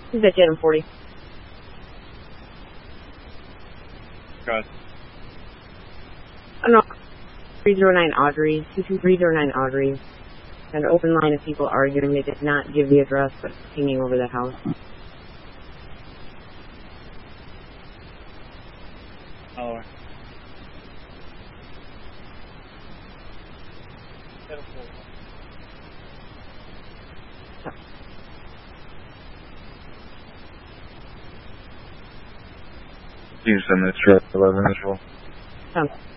He's at Jet 40. Good. I don't know. 309 Audrey, 22309 Audrey. An open line of people arguing. They did not give the address, but pinging over the house. Oh. You send this truck 11 as well.